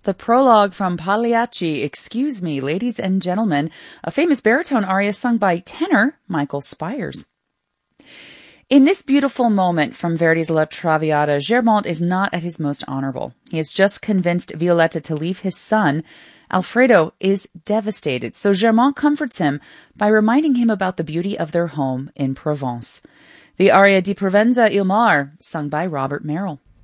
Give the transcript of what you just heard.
The prologue from Pagliacci, Excuse Me, Ladies and Gentlemen, a famous baritone aria sung by tenor Michael Spires. In this beautiful moment from Verdi's La Traviata, Germont is not at his most honorable. He has just convinced Violetta to leave his son. Alfredo is devastated, so Germont comforts him by reminding him about the beauty of their home in Provence. The aria Di Provenza il Mar, sung by Robert Merrill.